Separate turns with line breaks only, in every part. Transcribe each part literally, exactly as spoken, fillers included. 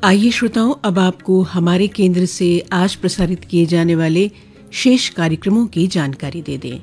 आइए श्रोताओं, अब आपको हमारे केंद्र से आज प्रसारित किए जाने वाले शेष कार्यक्रमों की जानकारी दे दें।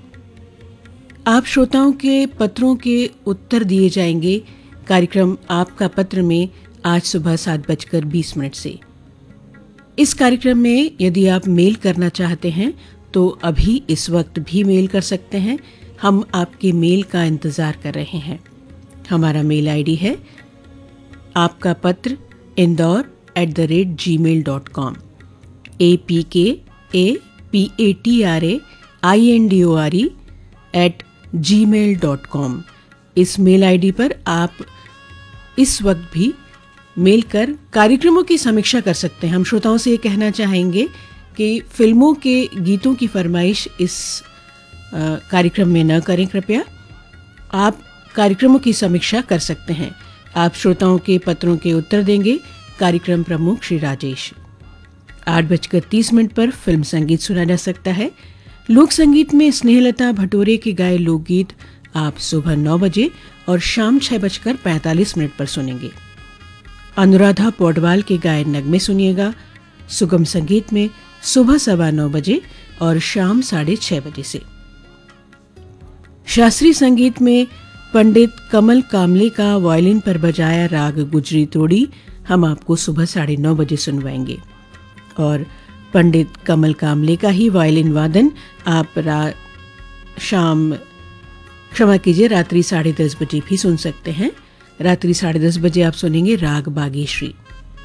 आप श्रोताओं के पत्रों के उत्तर दिए जाएंगे कार्यक्रम आपका पत्र में आज सुबह सात बजकर बीस मिनट से। इस कार्यक्रम में यदि आप मेल करना चाहते हैं तो अभी इस वक्त भी मेल कर सकते हैं। हम आपके मेल का इंतज़ार कर रहे हैं। हमारा मेल आईडी है आपका पत्र Indore at the rate ji mail dot com. A P के A P A T R A I N D O R E eight ji mail dot com. इस मेल आईडी पर आप इस वक्त भी मेल कर कार्यक्रमों की समीक्षा कर सकते हैं। हम श्रोताओं से ये कहना चाहेंगे कि फिल्मों के गीतों की फरमाइश इस आ, कार्यक्रम में न करें। कृपया आप कार्यक्रमों की समीक्षा कर सकते हैं। आप श्रोताओं के पत्रों के उत्तर देंगे कार्यक्रम प्रमुख श्री राजेश। आठ बजकर तीस मिनट पर फिल्म संगीत सुना जा सकता है। लोक संगीत में स्नेहलता भटोरे के गाए लोकगीत आप सुबह नौ बजे और शाम छह बजकर पैंतालीस मिनट पर सुनेंगे। अनुराधा पौडवाल के गाए नगमे सुनिएगा सुगम संगीत में सुबह सवा नौ बजे और शाम साढ़े छह बजे से। शास्त्रीय संगीत में पंडित कमल कामले का वायलिन पर बजाया राग गुजरी तोड़ी हम आपको सुबह साढ़े नौ बजे सुनवाएंगे और पंडित कमल कामले का ही वायलिन वादन आप रा शाम क्षमा कीजिए रात्रि साढ़े दस बजे भी सुन सकते हैं। रात्रि साढ़े दस बजे आप सुनेंगे राग बागेश्वरी।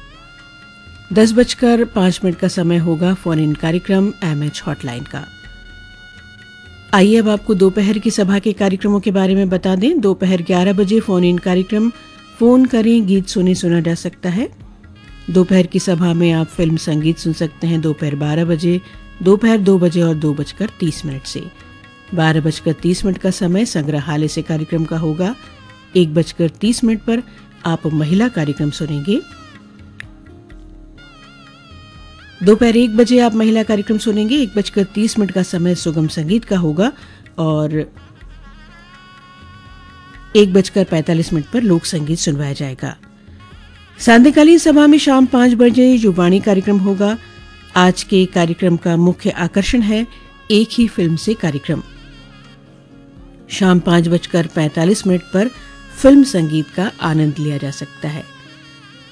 दस बजकर पाँच मिनट का समय होगा फोन इन कार्यक्रम एम एच हॉटलाइन का। आइए अब आपको दोपहर की सभा के कार्यक्रमों के बारे में बता दें। दोपहर ग्यारह बजे फोन इन कार्यक्रम फोन करें गीत सुने सुना जा सकता है। दोपहर की सभा में आप फिल्म संगीत सुन सकते हैं दोपहर बारह बजे, दोपहर दो बजे और दो बजकर तीस मिनट से। बारह बजकर तीस मिनट का समय संग्रहालय से कार्यक्रम का होगा। एक बजकर तीस मिनट पर आप महिला कार्यक्रम सुनेंगे। दोपहर एक बजे आप महिला कार्यक्रम सुनेंगे। एक बजकर तीस मिनट का समय सुगम संगीत का होगा और एक बजकर पैंतालीस मिनट पर लोक संगीत सुनवाया जाएगा। सांध्यकालीन सभा में शाम पाँच बजे युवाणी कार्यक्रम होगा। आज के कार्यक्रम का मुख्य आकर्षण है एक ही फिल्म से कार्यक्रम। शाम पाँच बजकर पैंतालीस मिनट पर फिल्म संगीत का आनंद लिया जा सकता है।